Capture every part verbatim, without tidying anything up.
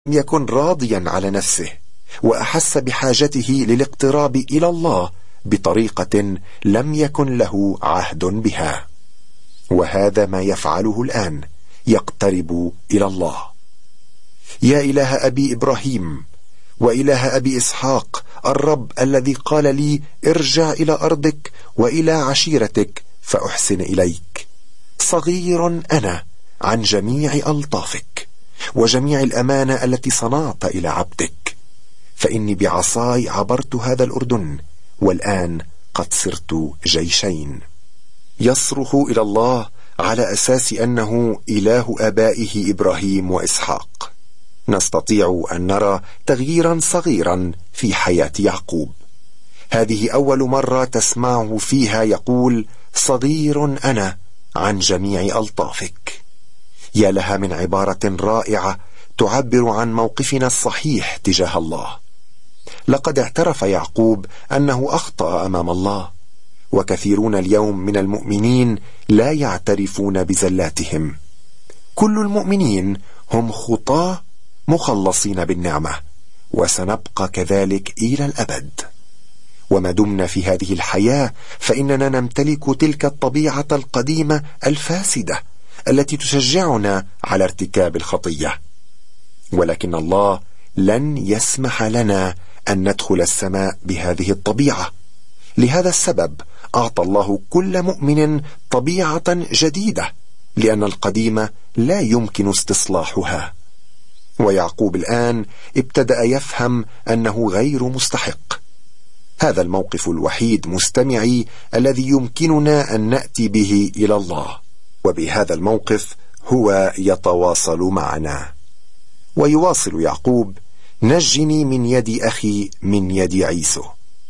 يكن راضيا على نفسه، وأحس بحاجته للاقتراب إلى الله بطريقة لم يكن له عهد بها. وهذا ما يفعله الآن، يقترب إلى الله. يا إله أبي إبراهيم وإله أبي إسحاق، الرب الذي قال لي ارجع إلى أرضك وإلى عشيرتك فأحسن إليك، صغير أنا عن جميع ألطافك وجميع الأمانة التي صنعت إلى عبدك، فإني بعصاي عبرت هذا الأردن، والآن قد صرت جيشين. يصرخ إلى الله على أساس أنه إله آبائه إبراهيم وإسحاق. نستطيع أن نرى تغييرا صغيرا في حياة يعقوب. هذه أول مرة تسمعه فيها يقول صغير أنا عن جميع ألطافك. يا لها من عبارة رائعة تعبر عن موقفنا الصحيح تجاه الله. لقد اعترف يعقوب أنه أخطأ أمام الله، وكثيرون اليوم من المؤمنين لا يعترفون بزلاتهم. كل المؤمنين هم خطاة مخلصين بالنعمة، وسنبقى كذلك إلى الأبد. وما دمنا في هذه الحياة فإننا نمتلك تلك الطبيعة القديمة الفاسدة التي تشجعنا على ارتكاب الخطية، ولكن الله لن يسمح لنا أن ندخل السماء بهذه الطبيعة. لهذا السبب أعطى الله كل مؤمن طبيعة جديدة، لأن القديمة لا يمكن استصلاحها. ويعقوب الآن ابتدأ يفهم أنه غير مستحق. هذا الموقف الوحيد مستمعي الذي يمكننا أن نأتي به إلى الله، وبهذا الموقف هو يتواصل معنا. ويواصل يعقوب: نجني من يد أخي من يد عيسو.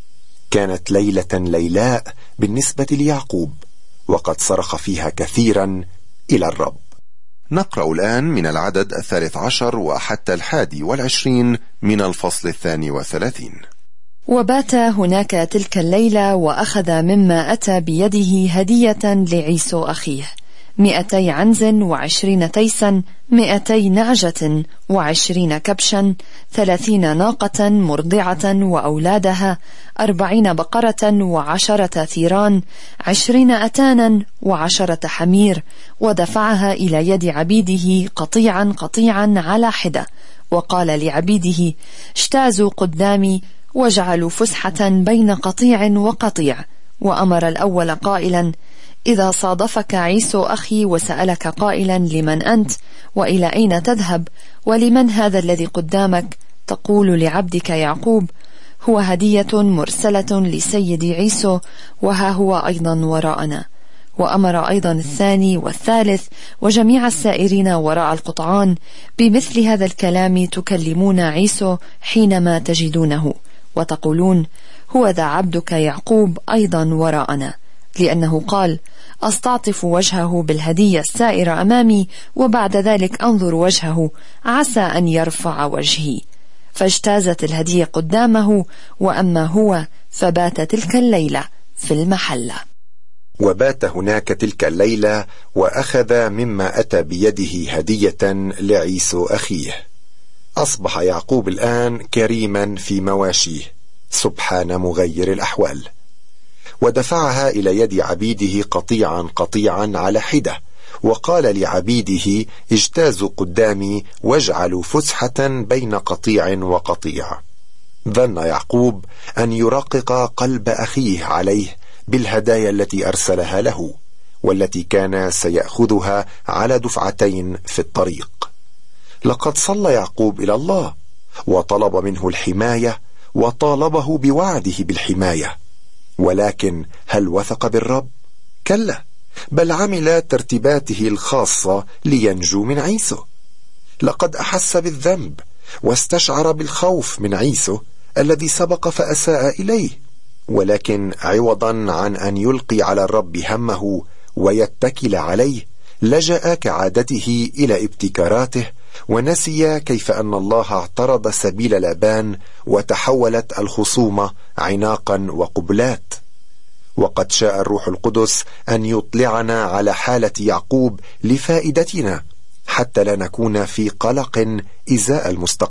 كانت ليلة ليلاء بالنسبة ليعقوب، وقد صرخ فيها كثيرا إلى الرب. نقرأ الآن من العدد الثالث عشر وحتى الحادي والعشرين من الفصل الثاني وثلاثين. وبات هناك تلك الليلة، وأخذ مما أتى بيده هدية لعيسو أخيه مئتي عنز وعشرين تيسا، مئتي نعجة وعشرين كبشا، ثلاثين ناقة مرضعة وأولادها، أربعين بقرة وعشرة ثيران، عشرين أتانا وعشرة حمير، ودفعها إلى يد عبيده قطيعا قطيعا على حدة، وقال لعبيده: اجتازوا قدامي واجعلوا فسحة بين قطيع وقطيع. وأمر الأول قائلا: إذا صادفك عيسو أخي وسألك قائلا: لمن أنت؟ وإلى أين تذهب؟ ولمن هذا الذي قدامك؟ تقول لعبدك يعقوب: هو هدية مرسلة لسيدي عيسو، وها هو أيضا وراءنا. وأمر أيضا الثاني والثالث وجميع السائرين وراء القطعان بمثل هذا الكلام، تكلمون عيسو حينما تجدونه، وتقولون: هو ذا عبدك يعقوب أيضا وراءنا، لأنه قال: أستعطف وجهه بالهدية السائرة أمامي، وبعد ذلك أنظر وجهه عسى أن يرفع وجهي. فاجتازت الهدية قدامه، وأما هو فبات تلك الليلة في المحلة. وبات هناك تلك الليلة، وأخذ مما أتى بيده هدية لعيسو أخيه. أصبح يعقوب الآن كريما في مواشيه، سبحان مغير الأحوال. ودفعها إلى يد عبيده قطيعا قطيعا على حدة، وقال لعبيده: اجتازوا قدامي واجعلوا فسحة بين قطيع وقطيع. ظن يعقوب أن يرقق قلب أخيه عليه بالهدايا التي أرسلها له، والتي كان سيأخذها على دفعتين في الطريق. لقد صلى يعقوب إلى الله وطلب منه الحماية، وطالبه بوعده بالحماية، ولكن هل وثق بالرب؟ كلا، بل عمل ترتيباته الخاصة لينجو من عيسو. لقد أحس بالذنب واستشعر بالخوف من عيسو الذي سبق فأساء إليه، ولكن عوضا عن أن يلقي على الرب همه ويتكل عليه، لجأ كعادته إلى ابتكاراته، ونسي كيف أن الله اعترض سبيل لابان، وتحولت الخصومة عناقا وقبلات. وقد شاء الروح القدس أن يطلعنا على حالة يعقوب لفائدتنا، حتى لا نكون في قلق إزاء المستقبل.